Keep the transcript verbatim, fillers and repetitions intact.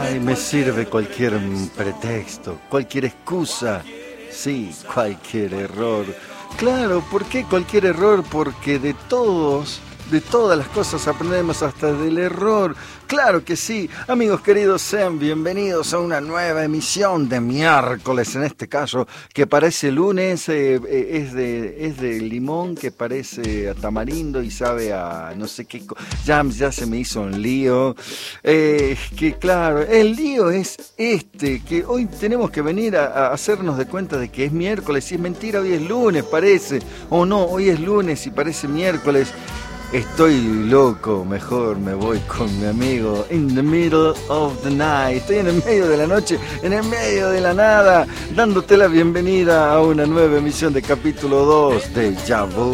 Ay, me sirve cualquier pretexto, cualquier excusa, sí, cualquier error. Claro, ¿por qué cualquier error? Porque de todos, de todas las cosas aprendemos hasta del error. Claro que sí. Amigos queridos, sean bienvenidos a una nueva emisión de miércoles, en este caso, que parece lunes, eh, eh, es, de, es de limón, que parece a tamarindo y sabe a no sé qué. Ya, ya se me hizo un lío. Eh, que claro, el lío es este, que hoy tenemos que venir a, a hacernos de cuenta de que es miércoles. Y es mentira, hoy es lunes, parece. O no, hoy es lunes y parece miércoles. Estoy loco, mejor me voy con mi amigo in the middle of the night. Estoy en el medio de la noche, en el medio de la nada, dándote la bienvenida a una nueva emisión de capítulo dos de Ya Vu.